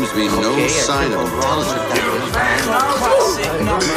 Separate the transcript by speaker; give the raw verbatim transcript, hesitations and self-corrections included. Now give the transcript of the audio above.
Speaker 1: seems to be no sign of intelligent people.